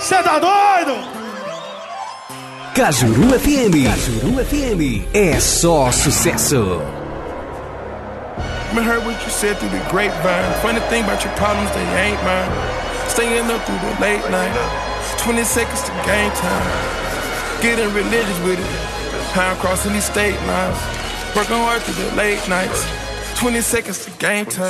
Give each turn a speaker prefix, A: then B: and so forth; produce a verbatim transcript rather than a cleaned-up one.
A: Cê tá doido?
B: Cajuru F M. Cajuru F M. É só sucesso.
C: I heard what you said through the grapevine. Funny thing about your problems, they ain't mine. Staying up through the late night. twenty seconds to game time. Getting religious with it. Time crossing these state lines. Working hard through the late nights. twenty seconds to game time.